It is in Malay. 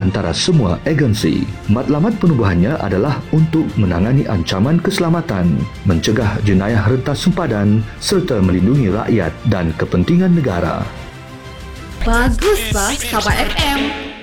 antara semua agensi. Matlamat penubuhannya adalah untuk menangani ancaman keselamatan, mencegah jenayah rentas sempadan serta melindungi rakyat dan kepentingan negara. Bagus, Sabah FM.